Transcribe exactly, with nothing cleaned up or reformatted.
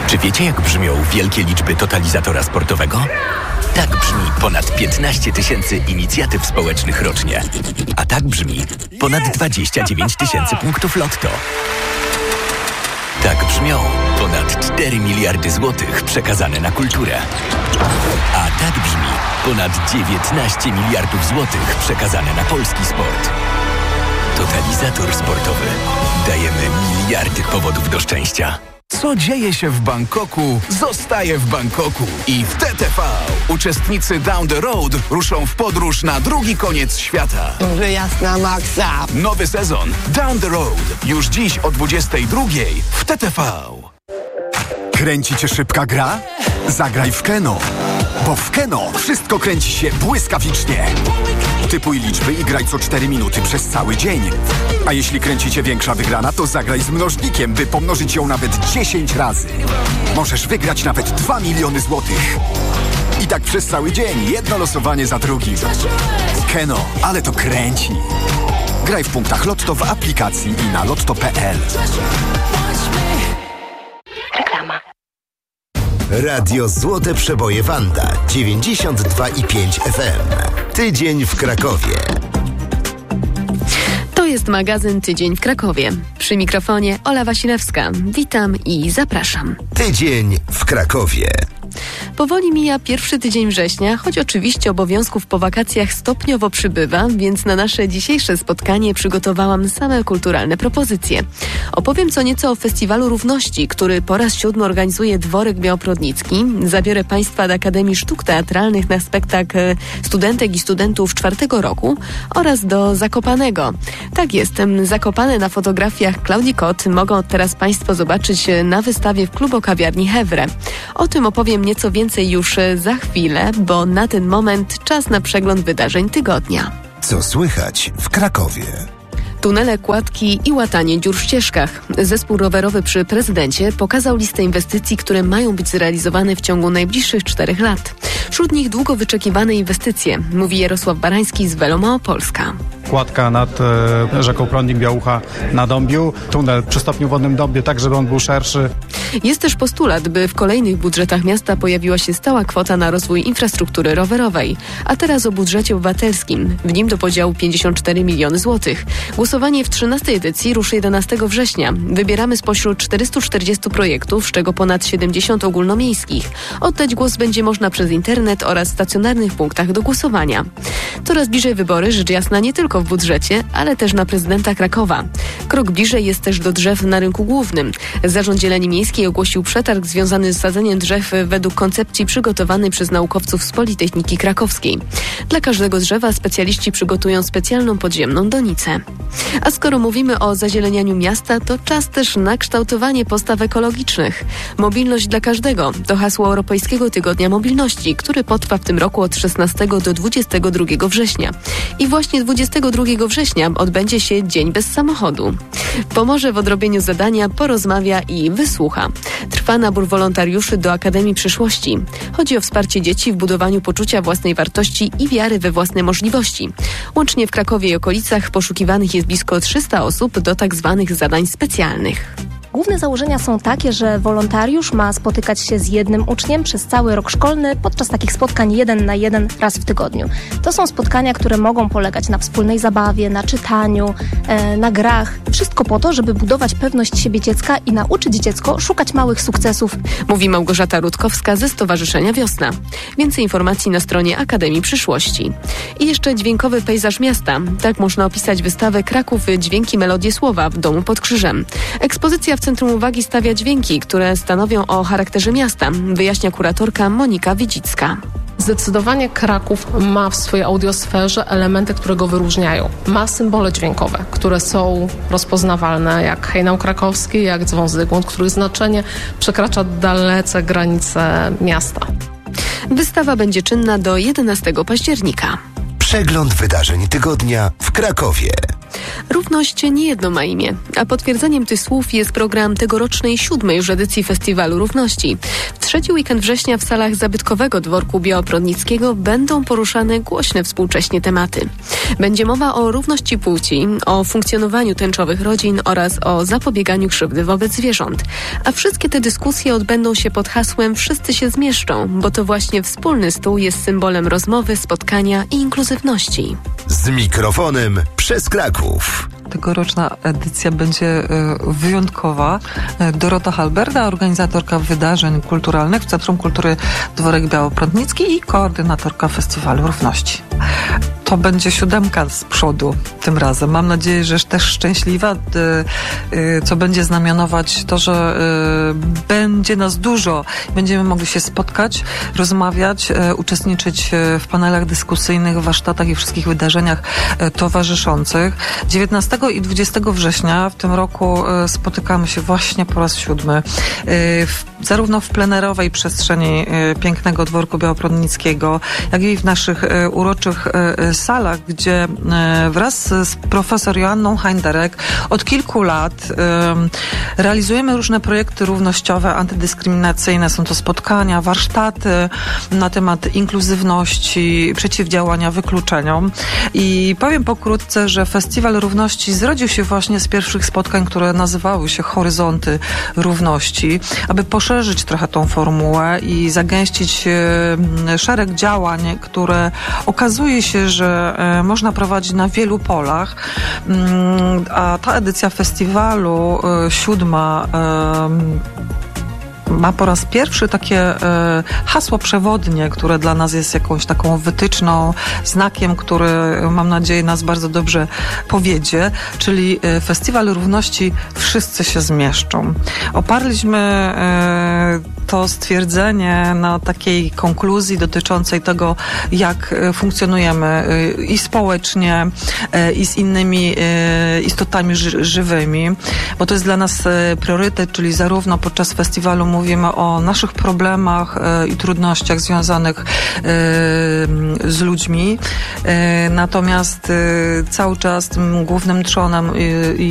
Czy wiecie, jak brzmią wielkie liczby totalizatora sportowego? Tak brzmi ponad piętnaście tysięcy inicjatyw społecznych rocznie. A tak brzmi ponad dwadzieścia dziewięć tysięcy punktów lotto. Tak brzmią ponad cztery miliardy złotych przekazane na kulturę. A tak brzmi ponad dziewiętnaście miliardów złotych przekazane na polski sport. Totalizator sportowy. Dajemy miliardy powodów do szczęścia. Co dzieje się w Bangkoku, zostaje w Bangkoku. I w T T V uczestnicy Down the Road ruszą w podróż na drugi koniec świata. Wyjazd na maksa. Nowy sezon Down the Road. Już dziś o dwudziestej drugiej w T T V. Kręci cię szybka gra? Zagraj w Keno. Bo w Keno wszystko kręci się błyskawicznie. Typuj liczby i graj co cztery minuty przez cały dzień. A jeśli kręci cię większa wygrana, to zagraj z mnożnikiem, by pomnożyć ją nawet dziesięć razy. Możesz wygrać nawet dwa miliony złotych. I tak przez cały dzień, jedno losowanie za drugim. Keno, ale to kręci. Graj w punktach Lotto w aplikacji i na lotto kropka p l. Reklama. Radio Złote Przeboje Wanda dziewięćdziesiąt dwa i pięć F M. Tydzień w Krakowie. To jest magazyn Tydzień w Krakowie. Przy mikrofonie Ola Wasilewska. Witam i zapraszam. Tydzień w Krakowie. Powoli mija pierwszy tydzień września, choć oczywiście obowiązków po wakacjach stopniowo przybywa, więc na nasze dzisiejsze spotkanie przygotowałam same kulturalne propozycje. Opowiem co nieco o Festiwalu Równości, który po raz siódmy organizuje Dworek Białoprodnicki. Zabiorę Państwa do Akademii Sztuk Teatralnych na spektakl studentek i studentów czwartego roku oraz do Zakopanego. Tak jest, Zakopane na fotografiach Klaudii Kot mogą teraz Państwo zobaczyć na wystawie w klubo-kawiarni Hewre. O tym opowiem nieco więcej już za chwilę, bo na ten moment czas na przegląd wydarzeń tygodnia. Co słychać w Krakowie? Tunele, kładki i łatanie dziur w ścieżkach. Zespół rowerowy przy prezydencie pokazał listę inwestycji, które mają być zrealizowane w ciągu najbliższych czterech lat. Wśród nich długo wyczekiwane inwestycje, mówi Jarosław Barański z Velo Małopolska. Kładka nad e, rzeką Prądnik Białucha na Dąbiu, tunel przy stopniu wodnym Dąbie, tak żeby on był szerszy. Jest też postulat, by w kolejnych budżetach miasta pojawiła się stała kwota na rozwój infrastruktury rowerowej. A teraz o budżecie obywatelskim. W nim do podziału pięćdziesiąt cztery miliony złotych. Głosowanie w trzynastej edycji ruszy jedenastego września. Wybieramy spośród czterystu czterdziestu projektów, z czego ponad siedemdziesiąt ogólnomiejskich. Oddać głos będzie można przez internet oraz stacjonarnych punktach do głosowania. Coraz bliżej wybory, rzecz jasna nie tylko w budżecie, ale też na prezydenta Krakowa. Krok bliżej jest też do drzew na rynku głównym. Zarząd Zieleni Miejskiej ogłosił przetarg związany z sadzeniem drzew według koncepcji przygotowanej przez naukowców z Politechniki Krakowskiej. Dla każdego drzewa specjaliści przygotują specjalną podziemną donicę. A skoro mówimy o zazielenianiu miasta, to czas też na kształtowanie postaw ekologicznych. Mobilność dla każdego to hasło Europejskiego Tygodnia Mobilności, który potrwa w tym roku od szesnastego do dwudziestego drugiego września. I właśnie dwudziestego drugiego września odbędzie się Dzień bez samochodu. Pomoże w odrobieniu zadania, porozmawia i wysłucha. Trwa nabór wolontariuszy do Akademii Przyszłości. Chodzi o wsparcie dzieci w budowaniu poczucia własnej wartości i wiary we własne możliwości. Łącznie w Krakowie i okolicach poszukiwanych jest blisko trzysta osób do tak zwanych zadań specjalnych. Główne założenia są takie, że wolontariusz ma spotykać się z jednym uczniem przez cały rok szkolny podczas takich spotkań jeden na jeden raz w tygodniu. To są spotkania, które mogą polegać na wspólnej zabawie, na czytaniu, e, na grach. Wszystko po to, żeby budować pewność siebie dziecka i nauczyć dziecko szukać małych sukcesów. Mówi Małgorzata Rutkowska ze Stowarzyszenia Wiosna. Więcej informacji na stronie Akademii Przyszłości. I jeszcze dźwiękowy pejzaż miasta. Tak można opisać wystawę Kraków Dźwięki Melodie Słowa w Domu pod Krzyżem. Ekspozycja w centrum uwagi stawia dźwięki, które stanowią o charakterze miasta, wyjaśnia kuratorka Monika Widzicka. Zdecydowanie Kraków ma w swojej audiosferze elementy, które go wyróżniają. Ma symbole dźwiękowe, które są rozpoznawalne, jak hejnał krakowski, jak dzwon Zygmunt, których znaczenie przekracza dalece granice miasta. Wystawa będzie czynna do jedenastego października. Przegląd wydarzeń tygodnia w Krakowie. Równość niejedno ma imię, a potwierdzeniem tych słów jest program tegorocznej siódmej już edycji Festiwalu Równości. W trzeci weekend września w salach zabytkowego dworku Białoprodnickiego będą poruszane głośne współcześnie tematy. Będzie mowa o równości płci, o funkcjonowaniu tęczowych rodzin oraz o zapobieganiu krzywdy wobec zwierząt. A wszystkie te dyskusje odbędą się pod hasłem Wszyscy się zmieszczą, bo to właśnie wspólny stół jest symbolem rozmowy, spotkania i inkluzywności. Z mikrofonem przez Kraków. Tegoroczna edycja będzie wyjątkowa. Dorota Halberda, organizatorka wydarzeń kulturalnych w Centrum Kultury Dworek Białoprodnicki i koordynatorka Festiwalu Równości. To będzie siódemka z przodu tym razem. Mam nadzieję, że też szczęśliwa, co będzie znamionować to, że będzie nas dużo. Będziemy mogli się spotkać, rozmawiać, uczestniczyć w panelach dyskusyjnych, warsztatach i wszystkich wydarzeniach towarzyszących. dziewiętnastego i dwudziestego września w tym roku spotykamy się właśnie po raz siódmy. W, zarówno w plenerowej przestrzeni pięknego Dworku Białoprodnickiego, jak i w naszych uroczych salach, gdzie wraz z profesor Joanną Heinderek od kilku lat realizujemy różne projekty równościowe, antydyskryminacyjne. Są to spotkania, warsztaty na temat inkluzywności, przeciwdziałania wykluczeniom. I powiem pokrótce, że Festiwal Równości zrodził się właśnie z pierwszych spotkań, które nazywały się Horyzonty Równości, aby poszerzyć trochę tą formułę i zagęścić szereg działań, które okazuje się, że można prowadzić na wielu polach, a ta edycja festiwalu, siódma, ma po raz pierwszy takie e, hasło przewodnie, które dla nas jest jakąś taką wytyczną, znakiem, który mam nadzieję nas bardzo dobrze powiedzie, czyli e, Festiwal Równości Wszyscy się zmieszczą. Oparliśmy e, to stwierdzenie na takiej konkluzji dotyczącej tego, jak funkcjonujemy e, i społecznie, e, i z innymi e, istotami ży- żywymi, bo to jest dla nas e, priorytet, czyli zarówno podczas festiwalu mówimy o naszych problemach e, i trudnościach związanych e, z ludźmi. E, natomiast e, cały czas tym głównym trzonem i